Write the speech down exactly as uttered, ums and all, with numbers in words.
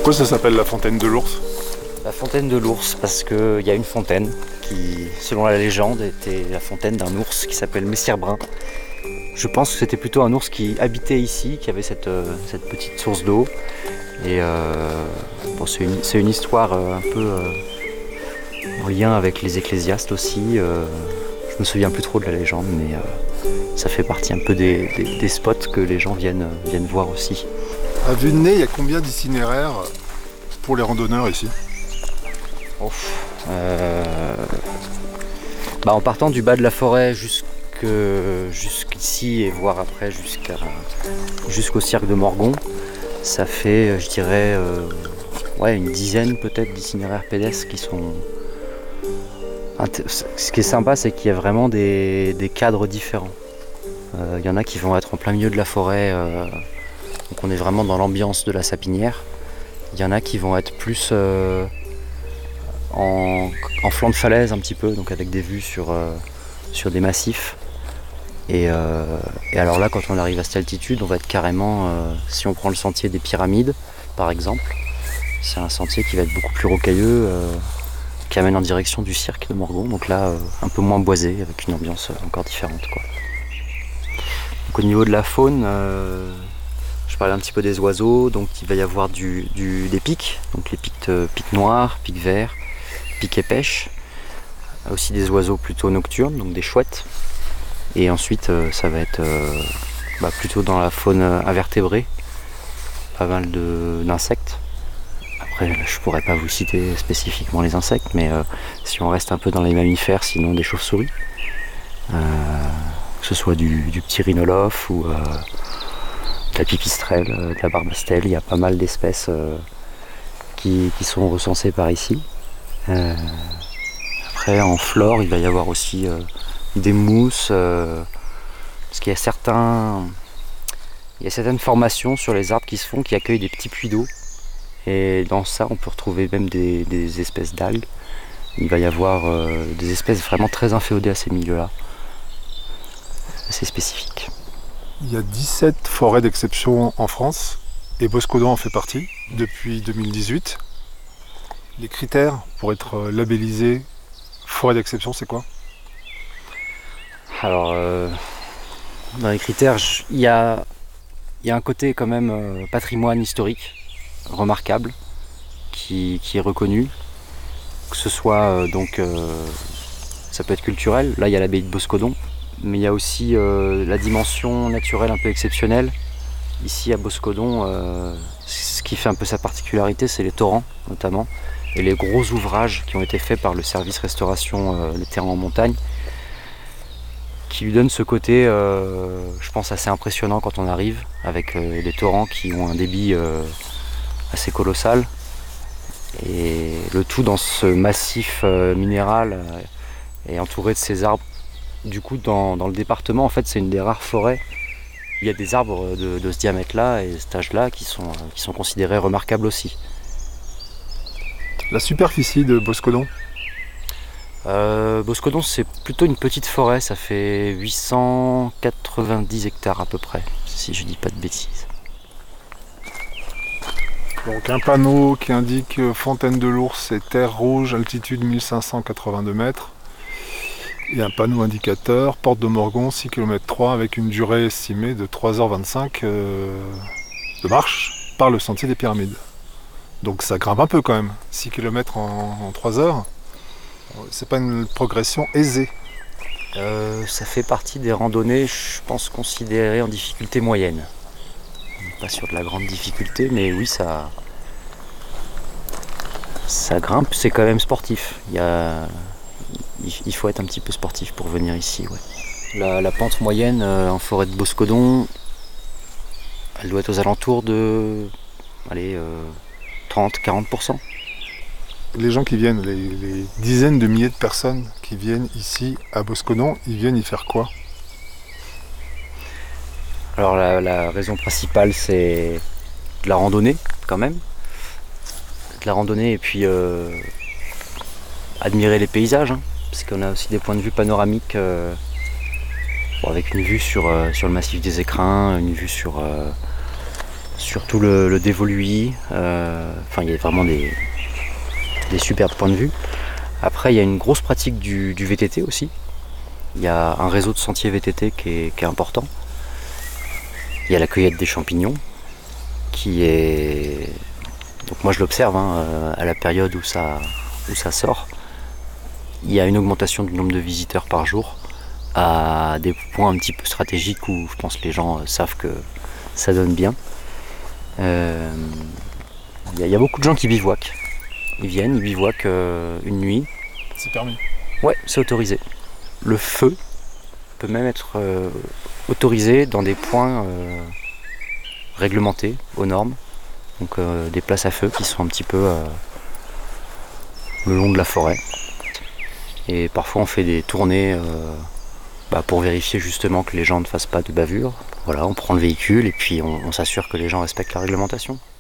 Pourquoi ça s'appelle la fontaine de l'ours? La fontaine de l'ours, parce qu'il y a une fontaine qui, selon la légende, était la fontaine d'un ours qui s'appelle Messire Brun. Je pense que c'était plutôt un ours qui habitait ici, qui avait cette, euh, cette petite source d'eau. Et euh, bon, c'est une, c'est une histoire euh, un peu euh, en lien avec les ecclésiastes aussi. Euh, je me souviens plus trop de la légende, mais euh, ça fait partie un peu des, des, des spots que les gens viennent, viennent voir aussi. À vue de nez, il y a combien d'itinéraires pour les randonneurs ici? Ouf. Euh... Bah, en partant du bas de la forêt jusque, jusqu'ici et voire après jusqu'à, jusqu'au cirque de Morgon, ça fait, je dirais, euh, ouais, une dizaine peut-être d'itinéraires pédestres qui sont... Ce qui est sympa, c'est qu'il y a vraiment des, des cadres différents. Il euh, y en a qui vont être en plein milieu de la forêt, euh, donc on est vraiment dans l'ambiance de la sapinière. Il y en a qui vont être plus euh, en, en flanc de falaise un petit peu, donc avec des vues sur, euh, sur des massifs. Et, euh, et alors là, quand on arrive à cette altitude, on va être carrément, euh, si on prend le sentier des pyramides, par exemple, c'est un sentier qui va être beaucoup plus rocailleux, euh, qui amène en direction du cirque de Morgon, donc là, euh, un peu moins boisé, avec une ambiance encore différente, quoi. Donc, au niveau de la faune, euh, je parlais un petit peu des oiseaux, donc il va y avoir du, du, des pics, donc les pics, euh, pics noirs, pics verts, pics et pêches, aussi des oiseaux plutôt nocturnes, donc des chouettes. Et ensuite, euh, ça va être euh, bah, plutôt dans la faune invertébrée, pas mal de, d'insectes. Après, je pourrais pas vous citer spécifiquement les insectes, mais euh, si on reste un peu dans les mammifères, sinon des chauves-souris, euh, que ce soit du, du petit rhinolophe ou euh, de la pipistrelle, euh, de la barbastelle, il y a pas mal d'espèces euh, qui, qui sont recensées par ici. Euh, après, en flore, il va y avoir aussi euh, des mousses, euh, parce qu'il y a certains, il y a certaines formations sur les arbres qui se font qui accueillent des petits puits d'eau. Et dans ça, on peut retrouver même des, des espèces d'algues. Il va y avoir euh, des espèces vraiment très inféodées à ces milieux-là. Assez spécifiques. Il y a dix-sept forêts d'exception en France, et Boscodon en fait partie, depuis deux mille dix-huit. Les critères pour être labellisé forêt d'exception, c'est quoi? Alors, euh, dans les critères, il y a, y a un côté quand même euh, patrimoine historique remarquable qui, qui est reconnu, que ce soit euh, donc euh, ça peut être culturel. Là il y a l'abbaye de Boscodon, mais il y a aussi euh, la dimension naturelle un peu exceptionnelle. Ici à Boscodon, euh, ce qui fait un peu sa particularité, c'est les torrents notamment et les gros ouvrages qui ont été faits par le service restauration euh, les terrains en montagne, qui lui donne ce côté, euh, je pense, assez impressionnant quand on arrive, avec euh, des torrents qui ont un débit euh, assez colossal. Et le tout dans ce massif euh, minéral euh, et entouré de ces arbres. Du coup, dans, dans le département, en fait, c'est une des rares forêts où il y a des arbres de, de ce diamètre-là et cet âge-là qui sont, qui sont considérés remarquables aussi. La superficie de Boscodon? Euh, Boscodon, c'est plutôt une petite forêt, ça fait huit cent quatre-vingt-dix hectares à peu près, si je dis pas de bêtises. Donc un panneau qui indique Fontaine de l'Ours et Terre Rouge, altitude mille cinq cent quatre-vingt-deux mètres. Et un panneau indicateur, Porte de Morgon, six kilomètres trois, avec une durée estimée de trois heures vingt-cinq euh, de marche par le sentier des pyramides. Donc ça grimpe un peu quand même, six kilomètres en, en trois heures. C'est pas une progression aisée. Euh, ça fait partie des randonnées, je pense, considérées en difficulté moyenne. Pas sur de la grande difficulté, mais oui, ça, ça grimpe, c'est quand même sportif. Il, y a, il faut être un petit peu sportif pour venir ici. Ouais. La, la pente moyenne euh, en forêt de Boscodon, elle doit être aux alentours de allez, euh, trente à quarante pour cent. Les gens qui viennent, les, les dizaines de milliers de personnes qui viennent ici à Boscodon, ils viennent y faire quoi? Alors la, la raison principale, c'est de la randonnée quand même. De la randonnée et puis euh, admirer les paysages, hein, parce qu'on a aussi des points de vue panoramiques euh, bon, avec une vue sur, euh, sur le massif des Écrins, une vue sur, euh, surtout le, le dévoluy. Euh, enfin, il y a vraiment des, des superbes points de vue. Après, il y a une grosse pratique du, du V T T aussi. Il y a un réseau de sentiers V T T qui est, qui est important. Il y a la cueillette des champignons, qui est... Donc moi je l'observe hein, à la période où ça, où ça sort. Il y a une augmentation du nombre de visiteurs par jour à des points un petit peu stratégiques où je pense que les gens savent que ça donne bien. Euh, il, y a, il y a beaucoup de gens qui bivouaquent. Ils viennent, ils bivouaquent euh, une nuit. C'est permis. Ouais, c'est autorisé. Le feu peut même être euh, autorisé dans des points euh, réglementés aux normes. Donc euh, des places à feu qui sont un petit peu euh, le long de la forêt. Et parfois on fait des tournées euh, bah, pour vérifier justement que les gens ne fassent pas de bavure. Voilà, on prend le véhicule et puis on, on s'assure que les gens respectent la réglementation.